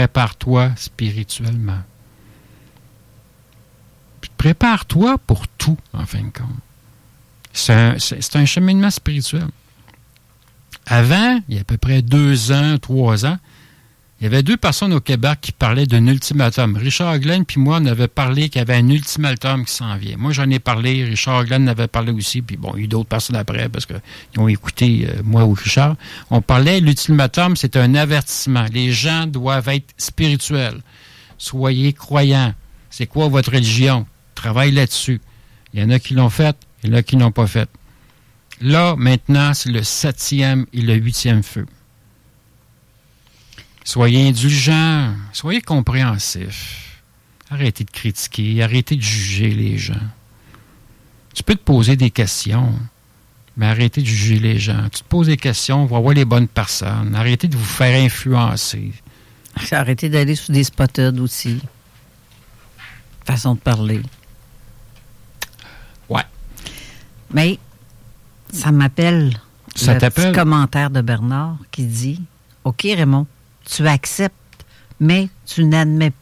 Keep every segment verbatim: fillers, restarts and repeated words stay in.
Prépare-toi spirituellement. Puis prépare-toi pour tout, en fin de compte. C'est un, c'est, c'est un cheminement spirituel. Avant, il y a à peu près deux ans, trois ans, il y avait deux personnes au Québec qui parlaient d'un ultimatum. Richard Glenn puis moi, on avait parlé qu'il y avait un ultimatum qui s'en vient. Moi, j'en ai parlé, Richard Glenn en avait parlé aussi, puis bon, il y a eu d'autres personnes après parce qu'ils ont écouté euh, moi ou Richard. On parlait, l'ultimatum, c'est un avertissement. Les gens doivent être spirituels. Soyez croyants. C'est quoi votre religion? Travaille là-dessus. Il y en a qui l'ont fait, il y en a qui l'ont pas fait. Là, maintenant, c'est le septième et le huitième feu. Soyez indulgents, soyez compréhensifs. Arrêtez de critiquer, arrêtez de juger les gens. Tu peux te poser des questions, mais arrêtez de juger les gens. Tu te poses des questions, va voir les bonnes personnes. Arrêtez de vous faire influencer. Arrêtez d'aller sous des spotted aussi. Façon de parler. Ouais. Mais ça m'appelle ça le t'appelle? Petit commentaire de Bernard qui dit « OK, Raymond, tu acceptes, mais tu n'admets pas. »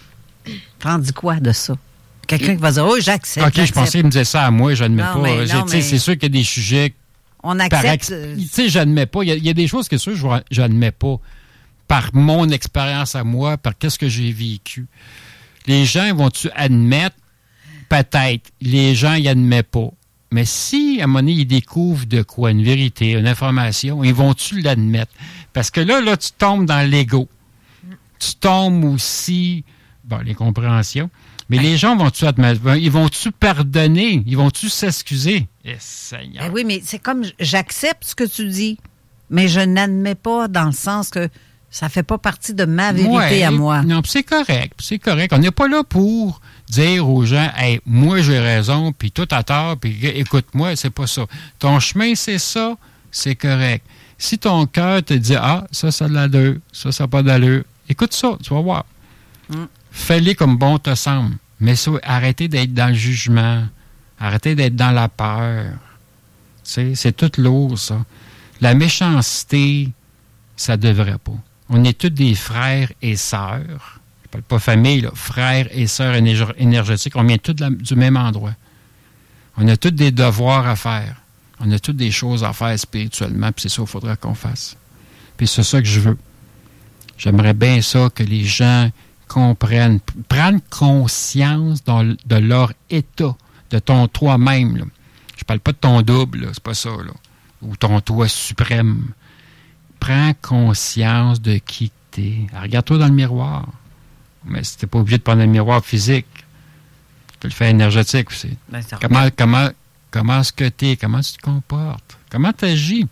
T'en dis quoi de ça? Quelqu'un qui va dire « Oh, j'accepte. » OK, je pensais qu'il me disait ça à moi, je n'admets pas. Mais, non, mais... C'est sûr qu'il y a des sujets... On accepte... Tu sais, j'admets pas. Il y, a, il y a des choses que sûr, je n'admets pas. Par mon expérience à moi, par qu'est-ce que j'ai vécu. Les gens vont-tu admettre? Peut-être. Les gens, ils n'admettent pas. Mais si, à un moment donné, ils découvrent de quoi? Une vérité, une information, ils vont-tu l'admettre? Parce que là, là, tu tombes dans l'ego. Tu tombes aussi... Bon, les compréhensions. Mais ben, les gens vont-tu admettre? Ils vont-tu pardonner? Ils vont-tu s'excuser? Eh, Seigneur! Ben oui, mais c'est comme, j'accepte ce que tu dis, mais je n'admets pas dans le sens que ça fait pas partie de ma vérité ouais, à moi. Non, c'est correct, c'est correct. On n'est pas là pour dire aux gens, hey, moi j'ai raison, puis tout a tort, puis écoute-moi, c'est pas ça. Ton chemin, c'est ça, c'est correct. Si ton cœur te dit, ah, ça, ça a de l'allure, ça, ça n'a pas d'allure, écoute ça, tu vas voir. Mm. Fais-les comme bon te semble. Mais ça, arrêtez d'être dans le jugement, arrêtez d'être dans la peur. Tu sais, c'est tout lourd, ça. La méchanceté, ça devrait pas. On est tous des frères et sœurs. Je parle pas famille, là. Frères et sœurs énergétiques. On vient tous la, du même endroit. On a tous des devoirs à faire. On a toutes des choses à faire spirituellement, puis c'est ça qu'il faudra qu'on fasse. Puis c'est ça que je veux. J'aimerais bien ça que les gens comprennent, prennent conscience dans, de leur état, de ton toi-même. Là. Je parle pas de ton double, là, c'est pas ça, là. Ou ton toi suprême. Prends conscience de qui t'es. Regarde-toi dans le miroir. Mais si t'es pas obligé de prendre le miroir physique, tu peux le faire énergétique aussi. Ben, comment, comment, comment est-ce que t'es? Comment tu te comportes? Comment tu agis?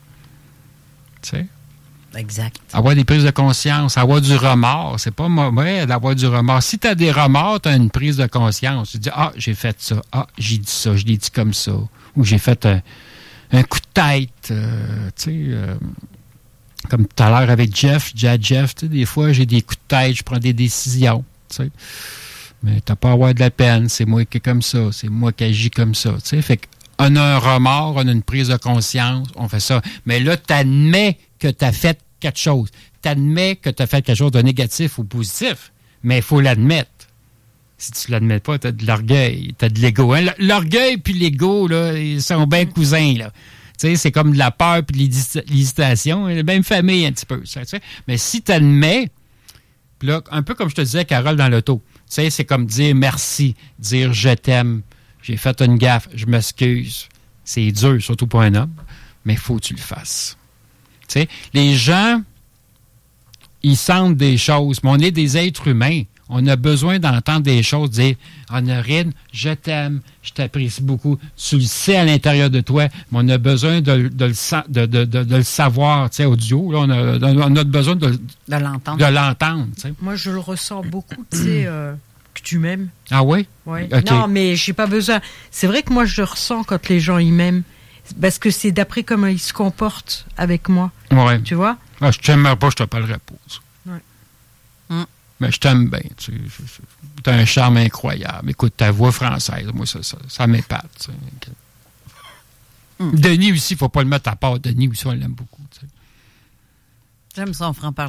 Tu sais? Exact. Avoir des prises de conscience, avoir du remords. C'est pas mauvais d'avoir du remords. Si tu as des remords, tu as une prise de conscience. Tu dis, ah, j'ai fait ça. Ah, j'ai dit ça. Je l'ai dit comme ça. Ou j'ai fait un, un coup de tête. Euh, tu sais, euh, comme tout à l'heure avec Jeff. Je dis à Jeff, tu sais, des fois, j'ai des coups de tête. Je prends des décisions. Tu sais. Mais tu n'as pas à avoir de la peine. C'est moi qui est comme ça. C'est moi qui agis comme ça. Tu sais, fait qu'on a un remords, on a une prise de conscience. On fait ça. Mais là, tu admets que tu as fait quelque chose. Tu admets que tu as fait quelque chose de négatif ou positif, mais il faut l'admettre. Si tu ne l'admets pas, tu as de l'orgueil, tu as de l'ego. Hein? L'orgueil puis l'ego, là, ils sont bien cousins. Là. Tu sais, c'est comme de la peur puis de l'hésitation. La même famille un petit peu. Tu sais? Mais si tu admets, là, un peu comme je te disais, Carole, dans l'auto, tu sais, c'est comme dire merci, dire je t'aime, j'ai fait une gaffe, je m'excuse. C'est dur, surtout pour un homme, mais il faut que tu le fasses. T'sais, les gens, ils sentent des choses, mais on est des êtres humains. On a besoin d'entendre des choses, dire « Honorine, je t'aime, je t'apprécie beaucoup. » Tu le sais à l'intérieur de toi, mais on a besoin de, de, le, de, de, de, de le savoir, tu sais, audio. Là, on, a, on a besoin de, de l'entendre. De l'entendre, t'sais. Moi, je le ressens beaucoup, tu sais, euh, que tu m'aimes. Ah oui? Oui. Okay. Non, mais j'ai pas besoin. C'est vrai que moi, je le ressens quand les gens, ils m'aiment. Parce que c'est d'après comment ils se comportent avec moi. Oui. Tu vois? Ah, je t'aimerais pas, je te parlerais pas. Oui. Mm. Mais je t'aime bien. Tu as un charme incroyable. Écoute, ta voix française, moi, ça, ça, ça m'épate. Mm. Denis aussi, il ne faut pas le mettre à part. Denis aussi, on l'aime beaucoup. Tu sais. J'aime son franc-parler.